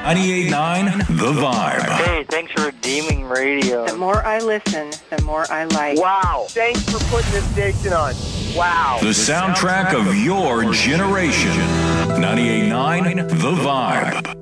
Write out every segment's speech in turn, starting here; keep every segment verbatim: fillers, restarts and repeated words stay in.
ninety-eight point nine The Vibe. Hey, thanks for redeeming radio. The more I listen, the more I like. Wow. Thanks for putting this station on. Wow. The, the soundtrack, soundtrack of your generation. ninety-eight point nine The Vibe.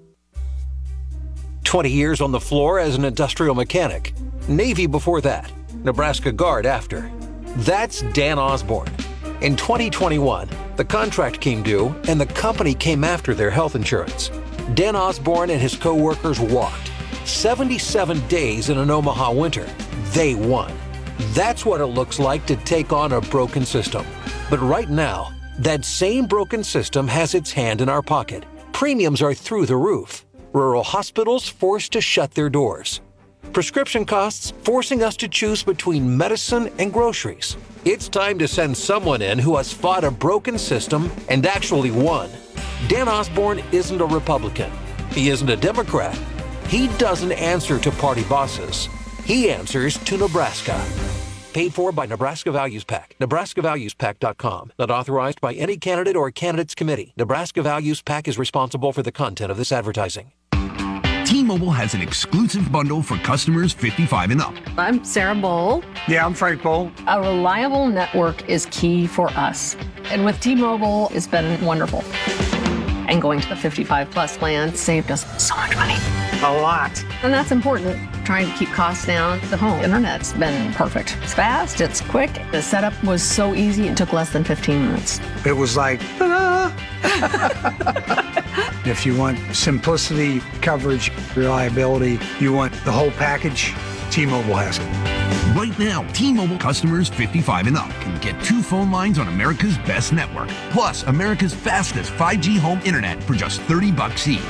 twenty years on the floor as an industrial mechanic. Navy before that. Nebraska Guard after. That's Dan Osborne. In twenty twenty-one, the contract came due and the company came after their health insurance. Dan Osborne and his co-workers walked. seventy-seven days in an Omaha winter. They won. That's what it looks like to take on a broken system. But right now, that same broken system has its hand in our pocket. Premiums are through the roof. Rural hospitals forced to shut their doors. Prescription costs forcing us to choose between medicine and groceries. It's time to send someone in who has fought a broken system and actually won. Dan Osborne isn't a Republican. He isn't a Democrat. He doesn't answer to party bosses. He answers to Nebraska. Paid for by Nebraska Values PAC. Nebraska Values Pac dot com. Not authorized by any candidate or candidates committee. Nebraska Values PAC is responsible for the content of this advertising. T-Mobile has an exclusive bundle for customers fifty-five and up. I'm Sarah Bowl. Yeah, I'm Frank Bowl. A reliable network is key for us. And with T-Mobile, it's been wonderful. And going to the fifty-five plus plan saved us so much money. A lot. And that's important. Trying to keep costs down. The home internet's been perfect. It's fast, it's quick. The setup was so easy, it took less than fifteen minutes. It was like, ah. If you want simplicity, coverage, reliability, you want the whole package, T-Mobile has it. Right now, T-Mobile customers fifty-five and up can get two phone lines on America's best network, plus America's fastest five G home internet for just thirty bucks each.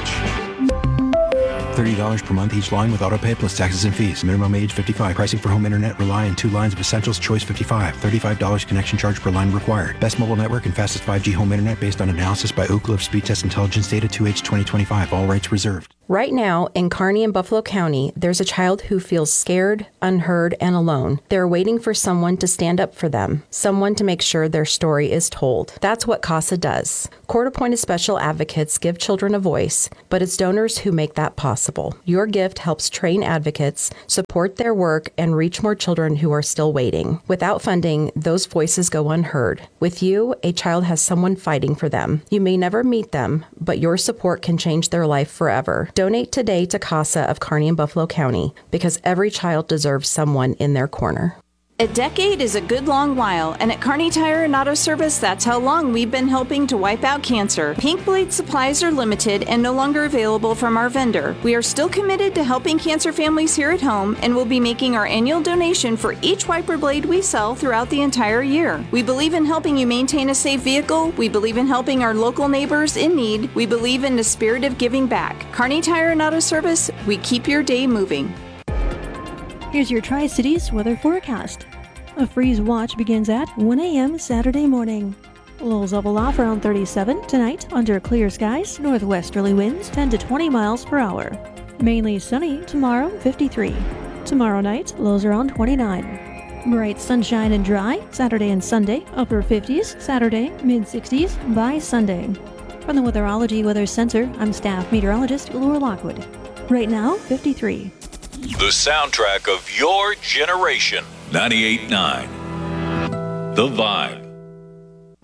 thirty dollars per month each line with autopay plus taxes and fees. Minimum age fifty-five. Pricing for home internet rely on two lines of Essentials Choice fifty-five. thirty-five dollars connection charge per line required. Best mobile network and fastest five G home internet based on analysis by Oak Cliff Speed Test Intelligence Data two H twenty twenty-five. All rights reserved. Right now, in Kearney and Buffalo County, there's a child who feels scared, unheard, and alone. They're waiting for someone to stand up for them, someone to make sure their story is told. That's what CASA does. Court-appointed special advocates give children a voice, but it's donors who make that possible. Your gift helps train advocates, support their work, and reach more children who are still waiting. Without funding, those voices go unheard. With you, a child has someone fighting for them. You may never meet them, but your support can change their life forever. Donate today to CASA of Kearney and Buffalo County, because every child deserves someone in their corner. A decade is a good long while, and at Kearney Tire and Auto Service, that's how long we've been helping to wipe out cancer. Pink Blade supplies are limited and no longer available from our vendor. We are still committed to helping cancer families here at home, and will be making our annual donation for each wiper blade we sell throughout the entire year. We believe in helping you maintain a safe vehicle. We believe in helping our local neighbors in need. We believe in the spirit of giving back. Kearney Tire and Auto Service, we keep your day moving. Here's your Tri-Cities weather forecast. A freeze watch begins at one a.m. Saturday morning. Lows level off around thirty-seven tonight under clear skies. Northwesterly winds ten to twenty miles per hour. Mainly sunny tomorrow, fifty-three. Tomorrow night, lows around twenty-nine. Bright sunshine and dry Saturday and Sunday, upper fifties. Saturday, mid sixties by Sunday. From the Weatherology Weather Center, I'm staff meteorologist Laura Lockwood. Right now, fifty-three. The soundtrack of your generation. ninety-eight point nine The Vibe.